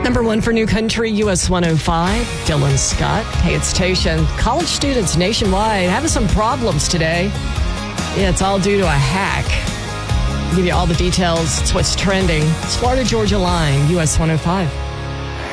Number one for New Country, US 105, Dylan Scott. Hey, it's Tasha. College students nationwide having some problems today. Yeah, it's all due to a hack. I'll give you all the details. It's what's trending. It's Florida Georgia Line, US 105.